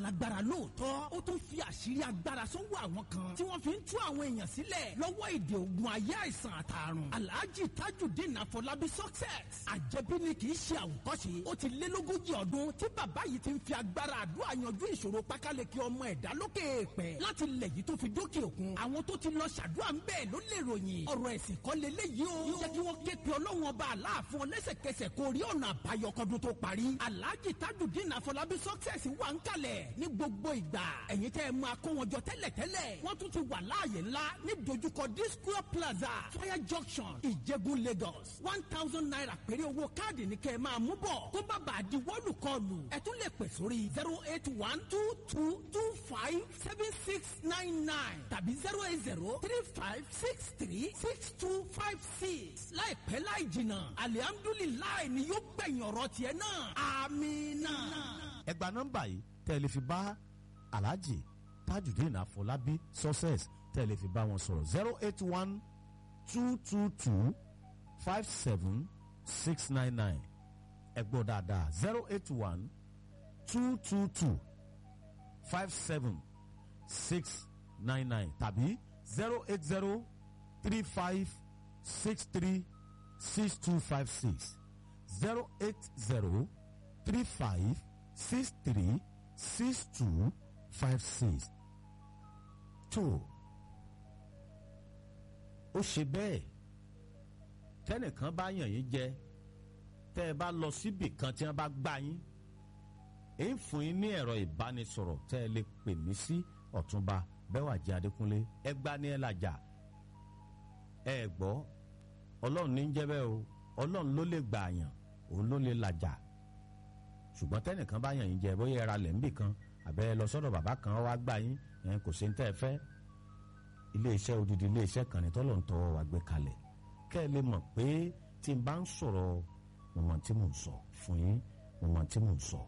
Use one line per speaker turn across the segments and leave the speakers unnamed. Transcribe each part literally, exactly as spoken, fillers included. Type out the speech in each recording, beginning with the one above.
lágbára lóòótọ́ ó tún fi àṣírí agbára sọ́wọ́ àwọn kan tí wọ́n fi ń tú àwọn èèyàn sílẹ̀ lọ́wọ́ èdè ogun ayé àìsàn àtàrùn. Alhaji Tajudeen Afọlábí success àjẹbí ni kì í ṣe àwòkọ́ṣe. ó ti lé lógójì ọdún tí bàbá yìí ti ń fi agbára àdúrà yanjú ìṣòro pákáleke ọmọ ẹ̀dá lókè èèpẹ̀ láti lẹ̀ yìí tó fi dókè òkun. àwọn tó ti lọ ṣàdúrà ń bẹ́ẹ̀ ló lè ròyìn ọ̀rọ̀ ẹ̀sìn kọ́ lélẹ́yìí o. jẹ́ kí wọ́n ké pe ọlọ́run ọba aláàfin lẹ́sẹ̀kẹsẹ̀ kó rí ọ̀nà àbáyọ kọ́dún tó parí. Alhaji Tajudeen Afọlábí success wà ń kalẹ̀ ní gbogbo ìgbà. ẹ̀yin tẹ́ ẹ máa kó wọn jọ tẹ́lẹ̀tẹ́lẹ̀ wọ́n tún ti wà láàyè ńlá ní dojúkọ Disco Plaza Fire Junction Ìjẹ̀bú Lagos. one thousand naira péré owó káàdì ní kẹ́ ẹ máa mú bọ̀ kó bá bàa di wọ́ọ̀lù kọlù. ẹ tún lè pè sórí zero eight one two two two five seven six nine nine tàbí zero eight zero three five six three six two five six. láìpẹ́ láì jìnnà alihamdulilayi ni yóò gbẹ̀yìn ọ̀rọ̀ tiẹ̀ náà. amina.
ẹ gba nọ́mbà yìí tẹ́ ẹ lè fi bá Alhaji Tajudeen Afọlábí success tẹ́ ẹ lè fi bá wọn sọ̀rọ̀ zero eight one two two two five seven six nine nine. ẹ gbọ́ dáadáa zero eight one two two two five seven six nine nine tàbí zero eight zero three five six three six two five six zero eight zero three five six three six two five six. tó ó ṣe bẹ́ẹ̀ tẹ́nìkan bá yàn yín jẹ tẹ́ ẹ bá lọ síbì kan tí wọ́n bá gbá yín èyí fún yín ní ẹ̀rọ ìbánisọ̀rọ̀ tẹ́ ẹ lè pè mí sí Ọ̀túnba Bẹ́wàjí Adékúnlé. ẹ gbá ní ẹ làjà ẹ gbọ́ Ọlọ́run ní ń jẹ́ bẹ́ẹ̀ o Ọlọ́run ló lè gbà yàn òun ló lè làjà ṣùgbọ́n tẹ́nìkan bá yàn yín jẹ bóyá ẹ ra lẹ̀ níbì kan àbẹ́ ẹ lọ sọ́dọ̀ bàbá kan wá gbà yín ẹ̀ kò sí ní tẹ́ ẹ fẹ́. ilé iṣẹ́ odidi ilé iṣẹ́ kan ní tọ́lọ̀ ń tọwọ́ wa gbé kalẹ̀ kẹ́ ẹ lè mọ̀ pé tí n bá ń sọ̀rọ̀ mo mọ̀ tí mò ń sọ fún yín mo mọ̀ tí mò ń sọ.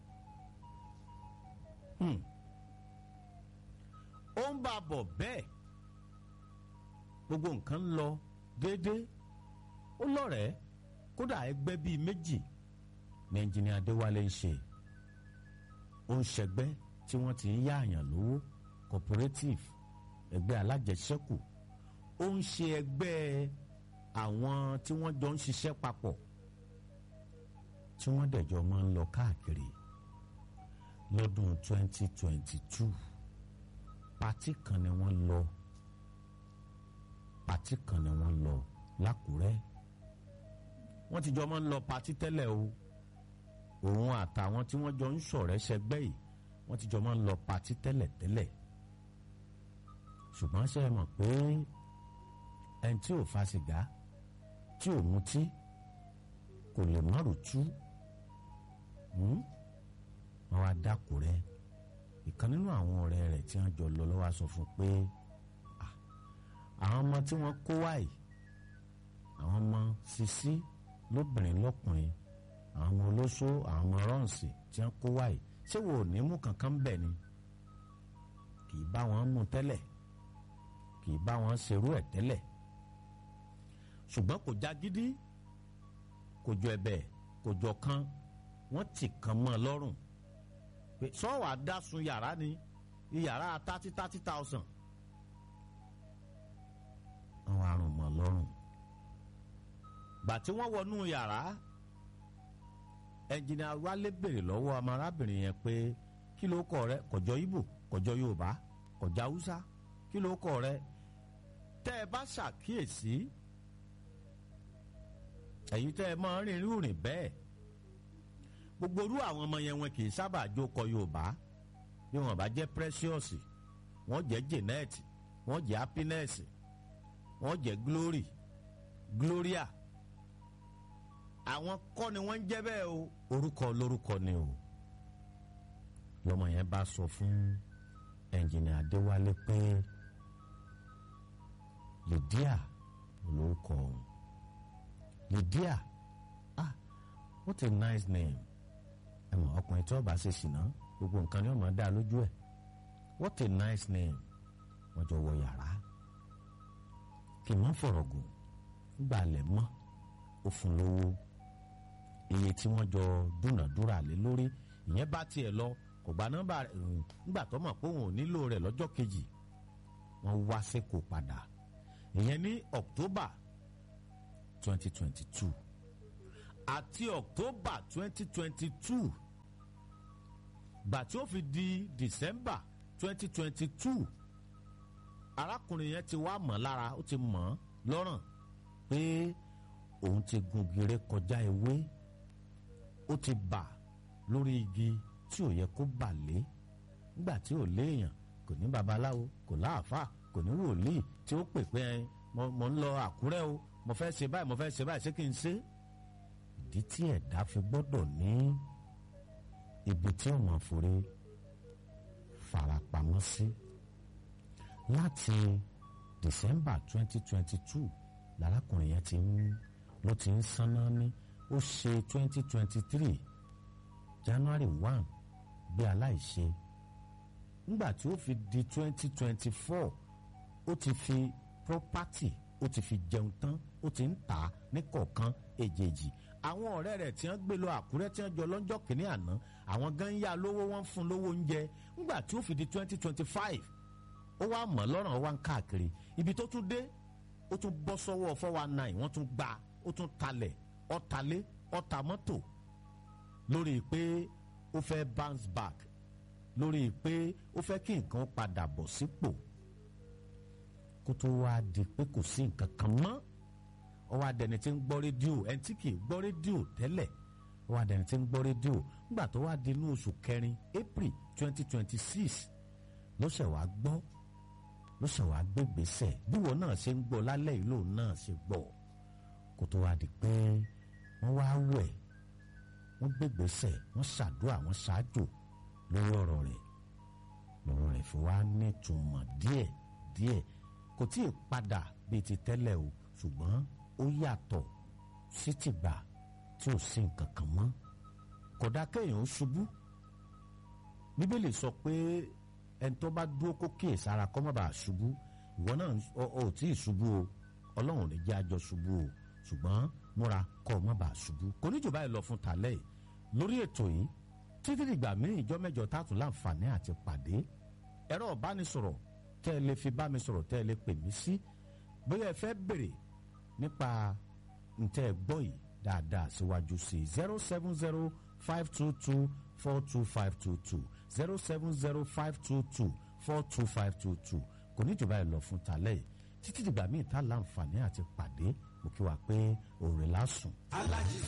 ó ń bá a bọ̀ bẹ́ẹ̀ gbogbo nǹkan ń lọ déédéé ó lọ́rẹ̀ẹ́ kódà ẹgbẹ́ bíi méjì ní ẹnjìnìá Adéwálé ń ṣe ó ń ṣẹgbẹ́ tí wọ́n ti ń yá àyàn lówó cooperative ẹgbẹ́ alájẹsẹ́kù ó ń ṣe ẹgbẹ́ àwọn tí wọ́n jọ ń ṣiṣẹ́ papọ̀ tí wọ́n dẹ̀jọ́ máa ń lọ káàkiri lọ́dún twenty twenty two pátì kan ni wọ́n lọ pátì kan ni wọ́n lọ lákùrẹ́ wọ́n ti jọ máa ń lọ pátì tẹ́lẹ̀ o òun àtàwọn tí wọ́n jọ ń ṣọ̀rẹ́ ṣẹgbẹ́ yìí wọ́n ti jọ máa ń lọ pátì tẹ́lẹ̀ tẹ́lẹ̀ ṣùgbọ́n ṣe é mọ̀ pé ẹni tí ò fa sìgá tí ò mutí kò lè mọ́rù tú wọ́n wá dákúrẹ́ ìkan nínú àwọn ọ̀rẹ́ rẹ̀ tí wọ́n jọ lọ lọ́wọ́ sọ fún pé àwọn ọmọ tí wọ́n kó wáyé àwọn ọmọ sisi lóbìnrin lọ́kùnrin àwọn ọmọ olóṣó àwọn ọmọ rọ́ǹsì tí wọ́n kó wáyé ṣé wò ní mú kankan bẹ̀ ni kì í bá wọn mú tẹ́lẹ̀ kì í bá wọn ṣerú ẹ̀ tẹ́lẹ̀ ṣùgbọ́n kò já gidi kò jọ ẹ̀bẹ̀ kò jọ kan wọ́n ti kàn mọ́ ọ lọ́rùn pé sọ́wọ́ àdásun yàrá ni yàrá thirty thirty thousand àwọn àrùn mọ́ ọ lọ́rùn gbà tí wọ́n wọnú yàrá ẹnjìnìá Wálé béèrè lọ́wọ́ ọmọ arábìnrin yẹn pé kí ló kọ rẹ kọjọ Ìgbò kọjọ Yorùbá kọjá Haúsá kí ló kọ rẹ tẹ́ ẹ bá ṣàkíyèsí ẹ̀yin tẹ́ ẹ máa ń rìn irú rìn bẹ́ẹ̀ gbogbo orú àwọn ọmọ yẹn wọn kì í sábà jókòó Yorùbá bí wọn bá jẹ́ Precious wọ́n jẹ́ Janet wọ́n jẹ́ Happiness wọ́n jẹ́ Glory Gloria àwọn kọ́ ni wọ́n ń jẹ́ bẹ́ẹ̀ o orúkọ lórúkọ ni o lọ́mọ yẹn bá sọ fún ẹnjìnìá Adéwálé pé Lydia lórúkọ òun Lydia ah what a nice name ẹ mọ̀ ọkùnrin tí wọ́n bá ṣe ṣìnà gbogbo nǹkan ni wọ́n máa dá lójú ẹ̀ what a nice name wọ́n jọ wọ yàrá kì í mọ́ fọ̀rọ̀ gùn nígbà alẹ́ mọ́ ó fún lówó iye tí wọ́n jọ dúnàdúrà lé lórí ìyẹn bá tiẹ̀ lọ kò gba nọ́mbà rẹ̀ nígbà tó mọ̀ pé òun ò nílò rẹ̀ lọ́jọ́ kejì wọ́n wá sékò padà ìyẹn ní October twenty twenty two àti October twenty twenty two gbà tí ó fi di December twenty twenty two arákùnrin yẹn ti wá mọ̀ lára ó ti mọ̀ lọ́rùn pé òun ti gun gèrè kọjá ewé ó ti bà lórí igi tí ò yẹ kó bà lé nígbà tí ò léèyàn kò ní babaláwo kò láàfáà kò ní wòlíì tí ó pè pé mo ń lọ Àkúrẹ́ o mo fẹ́ ṣe báyìí mo fẹ́ ṣe báyìí ṣé kí n ṣe. ìdí tí ẹ̀dá fi gbọ́dọ̀ ní ibi tí òun àforí farapamọ́ sí láti December twenty twenty two lárákùnrin yẹn ti ń ló ti ń sanná ní ó ṣe twenty twenty three January one bí aláìṣe nígbà tí ó fi di twenty twenty four ó ti fi property ó ti fi jẹun tán ó ti ń tà á ní kọ̀ọ̀kan èjèèjì àwọn ọ̀rẹ́ rẹ̀ tí wọ́n gbé lọ Àkúrẹ́ tí wọ́n jọ lọ́jọ́ kìíní àná àwọn gan yá lówó wọ́n fún lówó oúnjẹ nígbà tí ó fi di twenty twenty five ó wá mọ̀ lọ́rùn ó wá ń káàkiri ibi tó tún dé ó tún bọ́ sọ́wọ́ four one nine wọ́n tún gbà ó tún talẹ̀ ọ̀talé ọ̀ta mọ́tò lórí pé ó fẹ́ bounce back lórí pé ó fẹ́ kí nǹkan padà bọ̀ sípò kó tó wá di pé kò sí nǹkan kan mọ́ ó wá dẹni tí ń gbọ́ rédíò ẹni tí kì í gbọ́ rédíò tẹ́lẹ̀ ó wá dẹni tí ń gbọ́ rédíò nígbà tó wá di inú oṣù kẹrin April twenty twenty six ló ṣẹ̀ wá gbọ́ ló ṣẹ̀ wá gbégbèsè bí wọn náà ṣe ń gbọ́ lálẹ́ ìlú náà ṣe gbọ́ kó tó wá di pé wọ́n wá wẹ̀ wọ́n gbégbèsè wọ́n ṣàdúrà wọ́n ṣáájò lórí ọ̀rọ̀ rẹ̀ lọ́rọ̀ rẹ̀ fi wá nítumọ̀ díẹ̀ díẹ̀ kò tí ì padà bíi ti tẹ́lẹ̀ o ṣùgbọ́n ó yàtọ̀ sí tìgbà tí ò sí nǹkan kan mọ́ kódà kéèyàn ó ṣubú Bíbélì sọ pé ẹni tó bá dúró kó kíyè sára kó má bàa ṣubú ìwọ náà ò tí ì ṣubú o Ọlọ́run ò ní jẹ́ àjọ ṣubú o ṣùgbọ́n múra kó má bàa ṣubú kò ní jù báyìí lọ fún tàlẹ́ yìí lórí ètò yìí títí dìgbà míì ìjọ mẹ́jọ tààtù láǹfààní àti pàdé ẹ̀rọ ìbánisọ̀rọ̀ tẹ́ ẹ lè fi bá mi sọ̀rọ̀ tẹ́ ẹ lè pè mí sí bóyá ẹ fẹ́ bèrè nípa ntẹ́ ẹ gbọ́ yìí dáadáa síwájú sí zero seven zero five two two four two five two two zero seven zero five two two four two five two two kò ní jù báyìí lọ fún tàlẹ́ yìí títí dìgbà míì tá láǹfààní àti pàdé mo kí wa pé òòrè lásùn.